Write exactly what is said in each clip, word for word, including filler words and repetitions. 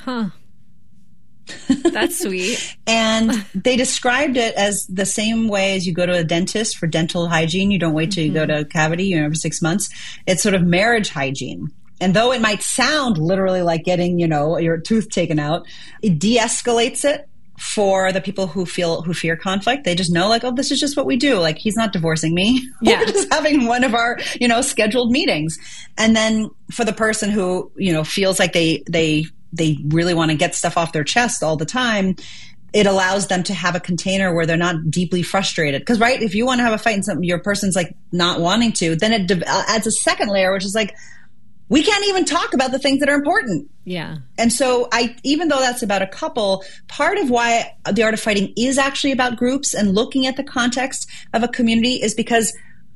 Huh. That's sweet. And they described it as the same way as you go to a dentist for dental hygiene. You don't wait till mm-hmm. you go to a cavity, you know, every six months. It's sort of marriage hygiene. And though it might sound literally like getting, you know, your tooth taken out, it de-escalates it for the people who feel, who fear conflict. They just know like, oh, this is just what we do. Like, he's not divorcing me. Yeah. We're just having one of our, you know, scheduled meetings. And then for the person who, you know, feels like they, they, they really want to get stuff off their chest all the time, it allows them to have a container where they're not deeply frustrated. Because, right, if you want to have a fight and some, your person's like not wanting to, then it de- adds a second layer, which is like, we can't even talk about the things that are important. Yeah. And so I, even though that's about a couple, part of why The Art of Fighting is actually about groups and looking at the context of a community is because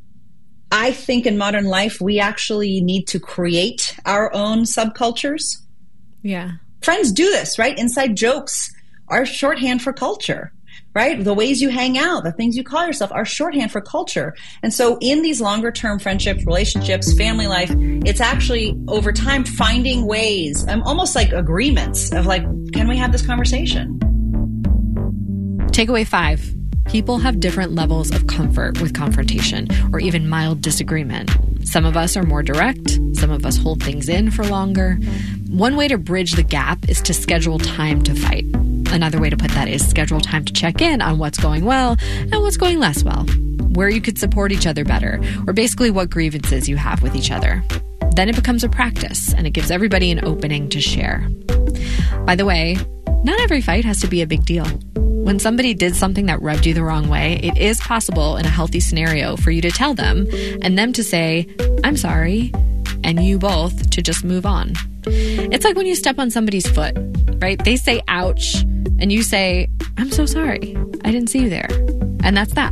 I think in modern life, we actually need to create our own subcultures. Yeah. Friends do this, right? Inside jokes are shorthand for culture, right? The ways you hang out, the things you call yourself are shorthand for culture. And so in these longer term friendships, relationships, family life, it's actually over time finding ways, um, almost like agreements of like, can we have this conversation? Takeaway five. People have different levels of comfort with confrontation or even mild disagreement. Some of us are more direct. Some of us hold things in for longer. One way to bridge the gap is to schedule time to fight. Another way to put that is schedule time to check in on what's going well and what's going less well, where you could support each other better, or basically what grievances you have with each other. Then it becomes a practice, and it gives everybody an opening to share. By the way, not every fight has to be a big deal. When somebody did something that rubbed you the wrong way, it is possible in a healthy scenario for you to tell them and them to say, I'm sorry, and you both to just move on. It's like when you step on somebody's foot, right? They say, ouch, and you say, I'm so sorry. I didn't see you there. And that's that.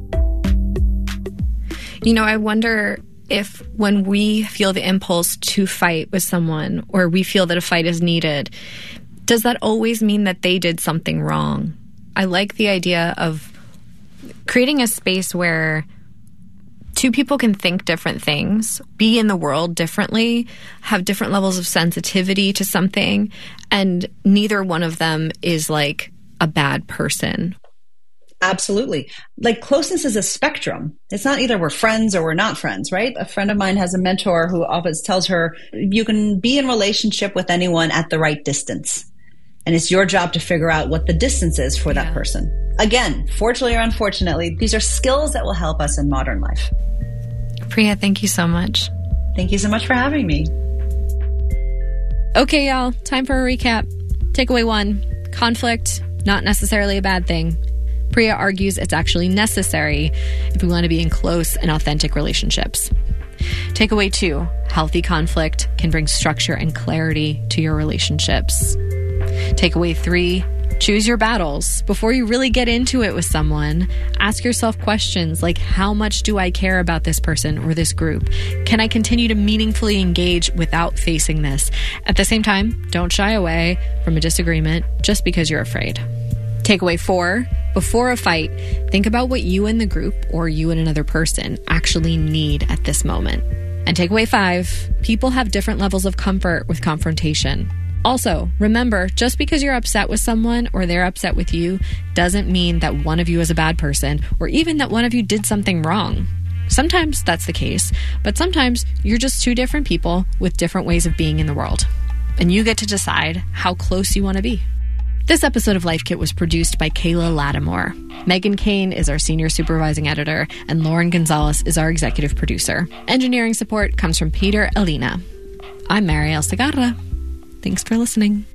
You know, I wonder if when we feel the impulse to fight with someone or we feel that a fight is needed, does that always mean that they did something wrong? I like the idea of creating a space where two people can think different things, be in the world differently, have different levels of sensitivity to something, and neither one of them is like a bad person. Absolutely. Like closeness is a spectrum. It's not either we're friends or we're not friends, right? A friend of mine has a mentor who always tells her, you can be in relationship with anyone at the right distance. And it's your job to figure out what the distance is for yeah. that person. Again, fortunately or unfortunately, these are skills that will help us in modern life. Priya, thank you so much. Thank you so much for having me. Okay, y'all, time for a recap. Takeaway one, conflict, not necessarily a bad thing. Priya argues it's actually necessary if we want to be in close and authentic relationships. Takeaway two, healthy conflict can bring structure and clarity to your relationships. Takeaway three, choose your battles. Before you really get into it with someone, ask yourself questions like, how much do I care about this person or this group? Can I continue to meaningfully engage without facing this? At the same time, don't shy away from a disagreement just because you're afraid. Takeaway four, before a fight, think about what you and the group or you and another person actually need at this moment. And takeaway five, people have different levels of comfort with confrontation. Also, remember, just because you're upset with someone or they're upset with you doesn't mean that one of you is a bad person or even that one of you did something wrong. Sometimes that's the case, but sometimes you're just two different people with different ways of being in the world. And you get to decide how close you want to be. This episode of Life Kit was produced by Kayla Lattimore. Megan Kane is our senior supervising editor, and Lauren Gonzalez is our executive producer. Engineering support comes from Peter Alina. I'm Mariel Segarra. Thanks for listening.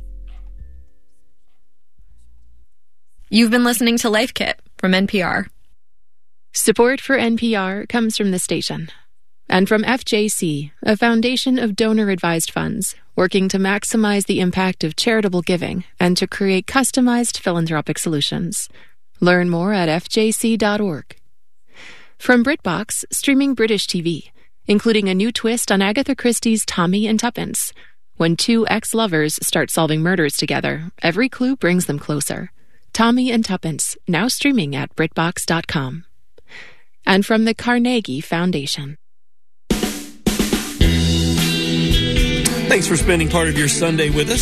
You've been listening to Life Kit from N P R. Support for N P R comes from the station and from F J C, a foundation of donor-advised funds working to maximize the impact of charitable giving and to create customized philanthropic solutions. Learn more at f j c dot org. From BritBox, streaming British T V, including a new twist on Agatha Christie's Tommy and Tuppence. When two ex-lovers start solving murders together, every clue brings them closer. Tommy and Tuppence, now streaming at brit box dot com. And from the Carnegie Foundation. Thanks for spending part of your Sunday with us.